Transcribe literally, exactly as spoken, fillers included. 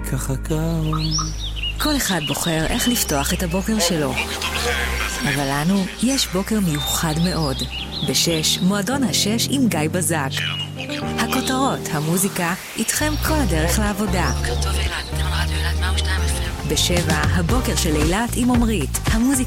ככה קר. כל אחד בוחר איך לפתוח את הבוקר שלו. אבל לנו יש בוקר מיוחד מאוד. בשש, מועדון השש עם גיא בזק. הכותרות, המוזיקה, איתכם כל הדרך לעבודה. בשבע, הבוקר של אילת עם עומרית. המוזיקה